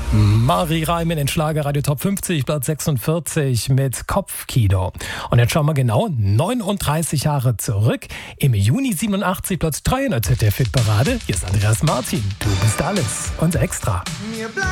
Marie Reim in den Schlagerradio Top 50, Platz 46 mit Kopfkino. Und jetzt schauen wir genau 39 Jahre zurück. Im Juni 87, Platz 3 in der ZDF-Hitparade. Hier ist Andreas Martin. Du bist alles und extra.